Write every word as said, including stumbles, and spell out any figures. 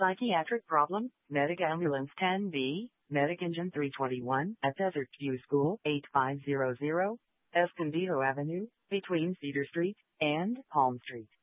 Psychiatric problem, Medic Ambulance ten B, Medic Engine three twenty-one at Desert View School, eight five zero zero Escondido Avenue, between Cedar Street and Palm Street.